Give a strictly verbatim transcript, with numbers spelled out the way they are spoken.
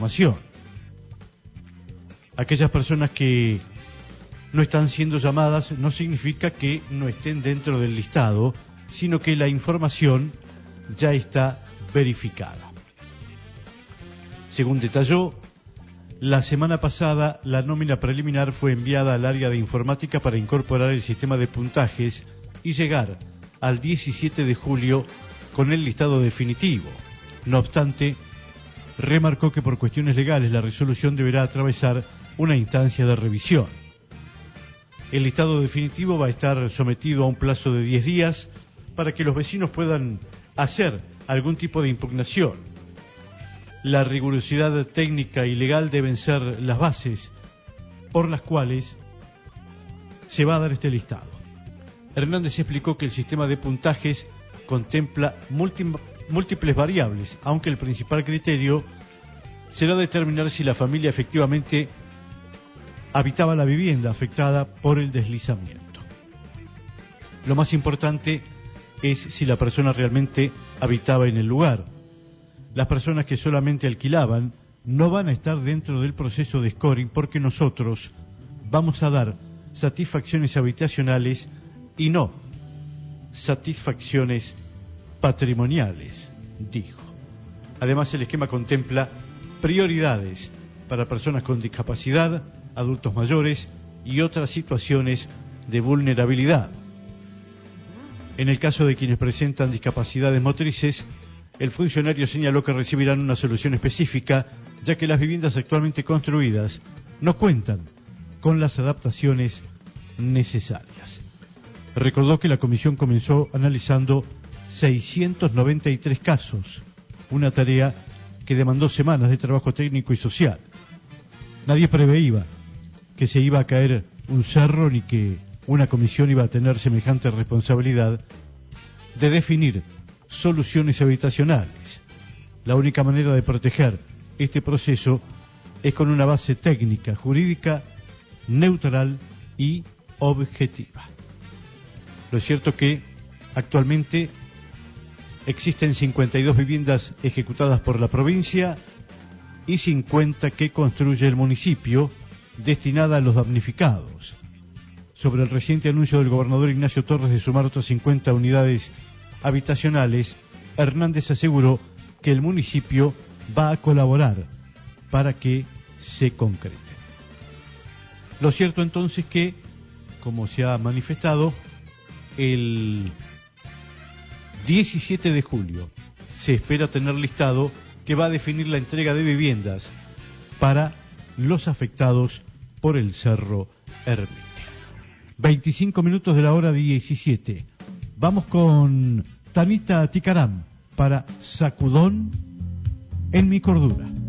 información. Aquellas personas que no están siendo llamadas no significa que no estén dentro del listado, sino que la información ya está verificada. Según detalló, la semana pasada la nómina preliminar fue enviada al área de informática para incorporar el sistema de puntajes y llegar al diecisiete de julio con el listado definitivo. No obstante, remarcó que por cuestiones legales la resolución deberá atravesar una instancia de revisión. El listado definitivo va a estar sometido a un plazo de diez días para que los vecinos puedan hacer algún tipo de impugnación. La rigurosidad técnica y legal deben ser las bases por las cuales se va a dar este listado. Hernández explicó que el sistema de puntajes contempla múltiples variables, aunque el principal criterio será determinar si la familia efectivamente habitaba la vivienda afectada por el deslizamiento. Lo más importante es si la persona realmente habitaba en el lugar. Las personas que solamente alquilaban no van a estar dentro del proceso de scoring porque nosotros vamos a dar satisfacciones habitacionales y no satisfacciones patrimoniales, dijo. Además, el esquema contempla prioridades para personas con discapacidad, adultos mayores y otras situaciones de vulnerabilidad. En el caso de quienes presentan discapacidades motrices, el funcionario señaló que recibirán una solución específica, ya que las viviendas actualmente construidas no cuentan con las adaptaciones necesarias. Recordó que la comisión comenzó analizando seiscientos noventa y tres casos, una tarea que demandó semanas de trabajo técnico y social. Nadie preveía que se iba a caer un cerro ni que una comisión iba a tener semejante responsabilidad de definir soluciones habitacionales. La única manera de proteger este proceso es con una base técnica, jurídica, neutral y objetiva. Lo cierto es que actualmente existen cincuenta y dos viviendas ejecutadas por la provincia y cincuenta que construye el municipio, destinada a los damnificados. Sobre el reciente anuncio del gobernador Ignacio Torres de sumar otras cincuenta unidades habitacionales, Hernández aseguró que el municipio va a colaborar para que se concreten. Lo cierto entonces que, como se ha manifestado, el diecisiete de julio se espera tener listado que va a definir la entrega de viviendas para los afectados por el Cerro Ermita. veinticinco minutos de la hora diecisiete. Vamos con Tanita Ticaram para Sacudón en mi cordura.